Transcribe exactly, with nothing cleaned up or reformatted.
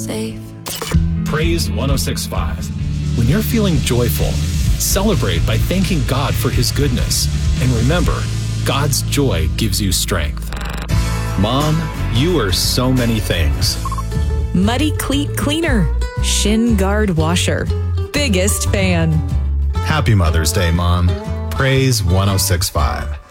safe. Praise one oh six point five. When you're feeling joyful, celebrate by thanking God for His goodness. And remember, God's joy gives you strength. Mom, you are so many things. Muddy cleat cleaner. Shin guard washer. Biggest fan. Happy Mother's Day, Mom. Praise one oh six point five.